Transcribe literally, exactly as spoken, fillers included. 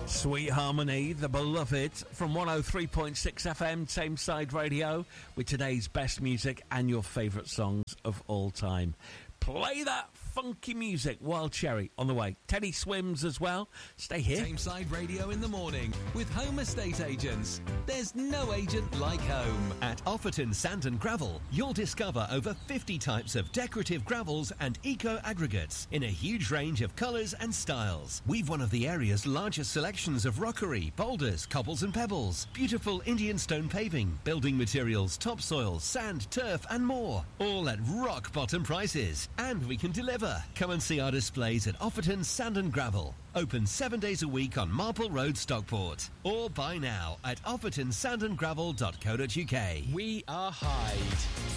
Sweet Harmony, the beloved, from one oh three point six F M, Same Side Radio, with today's best music and your favourite songs of all time. Play that funky music. Wild Cherry on the way. Teddy Swims as well. Stay here. Same Side Radio in the morning with Home Estate Agents. There's no agent like home. At Offerton Sand and Gravel, you'll discover over fifty types of decorative gravels and eco-aggregates in a huge range of colours and styles. We've one of the area's largest selections of rockery, boulders, cobbles and pebbles, beautiful Indian stone paving, building materials, topsoil, sand, turf and more. All at rock-bottom prices. And we can deliver. Come and see our displays at Offerton Sand and Gravel. Open seven days a week on Marple Road, Stockport. Or buy now at offerton sand and gravel dot co dot uk. We are Hyde.